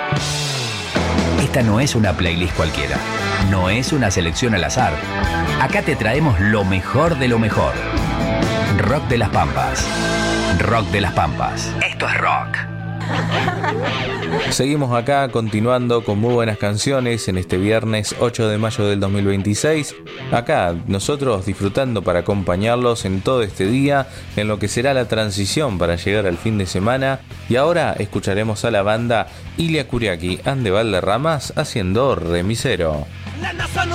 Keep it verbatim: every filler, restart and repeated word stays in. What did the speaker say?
Esta no es una playlist cualquiera, no es una selección al azar. Acá te traemos lo mejor de lo mejor. Rock de las Pampas. Rock de las Pampas. Esto es rock. Seguimos acá continuando con muy buenas canciones en este viernes ocho de mayo del dos mil veintiséis. Acá nosotros disfrutando para acompañarlos en todo este día, en lo que será la transición para llegar al fin de semana. Y ahora escucharemos a la banda Ilia Kuriaki and the Valderramas haciendo Remisero. La NASA no